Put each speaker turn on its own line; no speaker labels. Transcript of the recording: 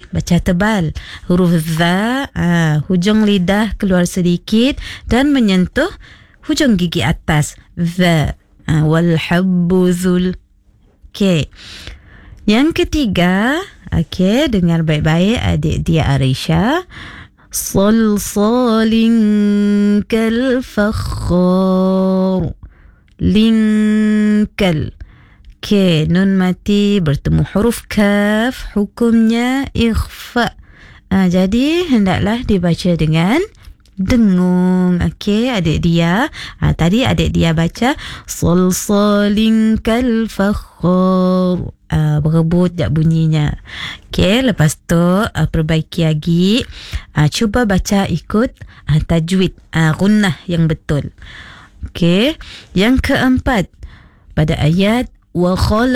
baca tebal. Huruf za, hujung lidah keluar sedikit dan menyentuh hujung gigi atas. Za. Wal habbu zul. Okey. Yang ketiga, okey, dengar baik-baik adik dia Arisha. Salsalin kal fakhar. Linkal. Okey, nun mati bertemu huruf kaf, hukumnya ikhfa. Jadi hendaklah dibaca dengan dengung. Okey, adik dia. Tadi adik dia baca salsalin kal fakhar. Berebut tak bunyinya. Okey, lepas tu perbaiki lagi. Cuba baca ikut tajwid, gunnah yang betul. Okey, yang keempat pada ayat wa